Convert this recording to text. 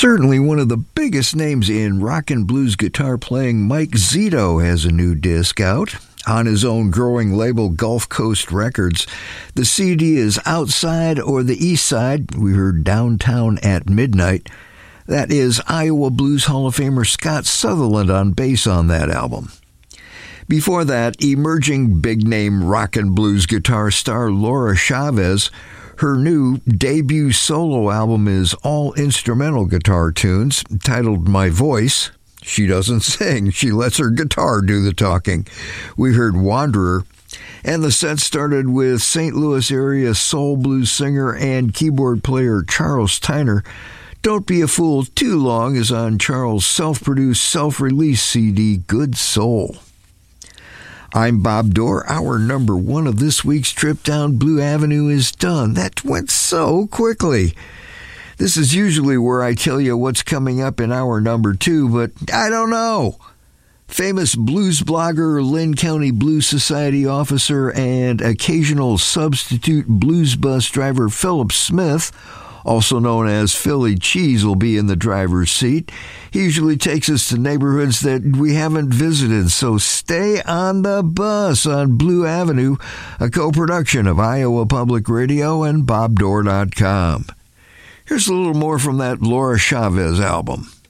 Certainly one of the biggest names in rock and blues guitar playing, Mike Zito, has a new disc out on his own growing label, Gulf Coast Records. The CD is Outside or the East Side. We heard Downtown at Midnight. That is Iowa Blues Hall of Famer Scott Sutherland on bass on that album. Before that, emerging big-name rock and blues guitar star Laura Chavez. Her new debut solo album is all instrumental guitar tunes, titled My Voice. She doesn't sing, she lets her guitar do the talking. We heard Wanderer, and the set started with St. Louis area soul blues singer and keyboard player Charles Tyner. Don't Be a Fool Too Long is on Charles' self-produced, self-released CD, Good Soul. I'm Bob Dorr. Our number one of this week's trip down Blue Avenue is done. That went so quickly. This is usually where I tell you what's coming up in hour number two, but I don't know. Famous blues blogger, Lynn County Blues Society officer, and occasional substitute blues bus driver Philip Smith, also known as Philly Cheese, will be in the driver's seat. He usually takes us to neighborhoods that we haven't visited, so stay on the bus on Blue Avenue, a co-production of Iowa Public Radio and BobDorr.com. Here's a little more from that Laura Chavez album.